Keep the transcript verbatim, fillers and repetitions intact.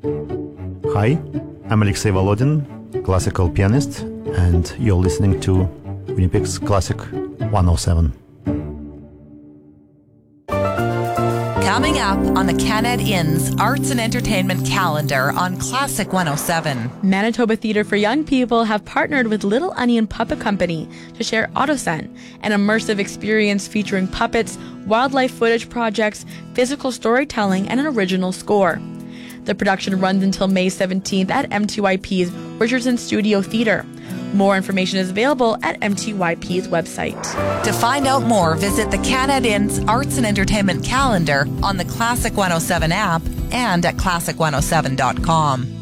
Hi, I'm Alexey Volodin, classical pianist, and you're listening to Winnipeg's Classic one oh seven. Coming up on the Canad Inn's Arts and Entertainment calendar on Classic one oh seven. Manitoba Theatre for Young People have partnered with Little Onion Puppet Company to share Autosen, an immersive experience featuring puppets, wildlife footage projects, physical storytelling, and an original score. The production runs until May seventeenth at M T Y P's Richardson Studio Theatre. More information is available at M T Y P's website. To find out more, visit the Canad Inn's Arts and Entertainment calendar on the Classic one oh seven app and at classic one oh seven dot com.